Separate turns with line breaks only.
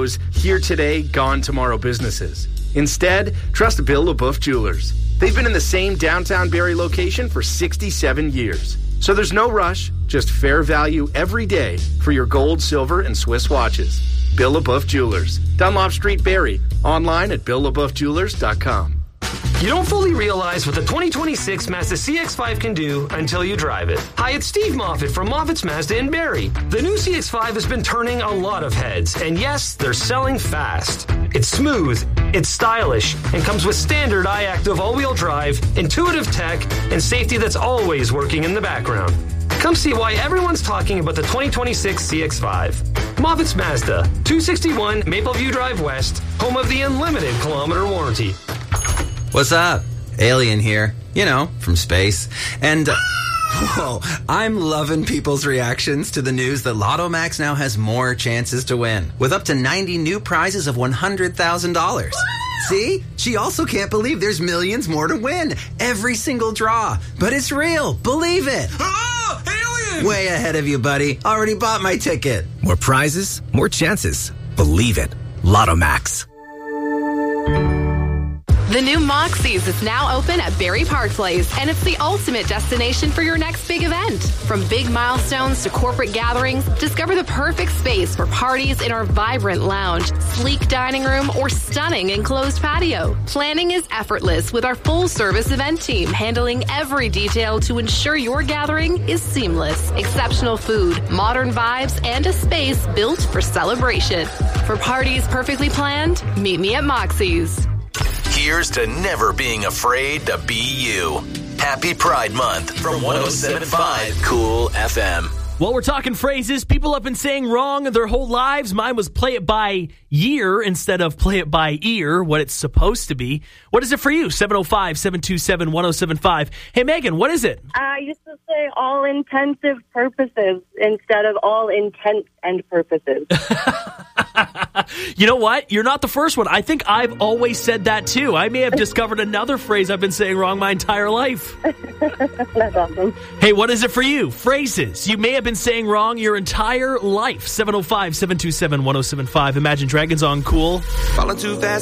those here today, gone tomorrow businesses. Instead, trust Bill LaBeouf Jewelers. They've been in the same downtown Barrie location for 67 years. So there's no rush, just fair value every day for your gold, silver, and Swiss watches. Bill LaBeouf Jewelers, Dunlop Street, Barrie. Online at BillLaBeoufJewelers.com.
You don't fully realize what the 2026 Mazda CX-5 can do until you drive it. Hi, it's Steve Moffitt from Moffitt's Mazda in Barrie. The new CX-5 has been turning a lot of heads, and yes, they're selling fast. It's smooth, it's stylish, and comes with standard iActive all-wheel drive, intuitive tech, and safety that's always working in the background. Come see why everyone's talking about the 2026 CX-5. Moffitt's Mazda, 261 Mapleview Drive West, home of the unlimited kilometer warranty.
What's up? Alien here. You know, from space. And, whoa, I'm loving people's reactions to the news that Lotto Max now has more chances to win, with up to 90 new prizes of $100,000. See? She also can't believe there's millions more to win. Every single draw. But it's real. Believe it.
Oh, alien!
Way ahead of you, buddy. Already bought my ticket.
More prizes, more chances. Believe it. Lotto Max.
The new Moxie's is now open at Barrie Park Place, and it's the ultimate destination for your next big event. From big milestones to corporate gatherings, discover the perfect space for parties in our vibrant lounge, sleek dining room, or stunning enclosed patio. Planning is effortless with our full-service event team handling every detail to ensure your gathering is seamless. Exceptional food, modern vibes, and a space built for celebration. For parties perfectly planned, meet me at Moxie's.
Here's to never being afraid to be you. Happy Pride Month from 107.5 Cool FM.
Well, we're talking phrases people have been saying wrong their whole lives. Mine was play it by year instead of play it by ear, what it's supposed to be. What is it for you? 705-727-1075. Hey, Megan, what is it?
I used to say all intensive purposes instead of all intent and purposes.
You know what? You're not the first one. I think I've always said that, too. I may have discovered another phrase I've been saying wrong my entire life.
That's awesome.
Hey, what is it for you? Phrases you may have been saying wrong your entire life. 705-727-1075. Imagine Dragons on Cool.
Falling too fast.